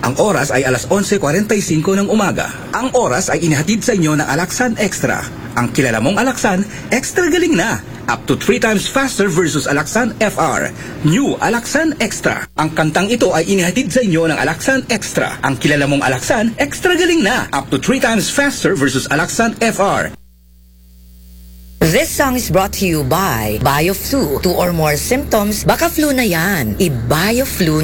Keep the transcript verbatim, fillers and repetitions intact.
Ang oras ay alas eleven forty-five ng umaga. Ang oras ay inihatid sa inyo ng Alaxan Extra. Ang kilala mong Alaxan, extra galing na. Up to three times faster versus Alaxan F R. New Alaxan Extra. Ang kantang ito ay inihatid sa inyo ng Alaxan Extra. Ang kilala mong Alaxan, extra galing na. Up to three times faster versus Alaxan F R. This song is brought to you by BioFlu. Two or more symptoms, baka flu na yan. I-BioFlu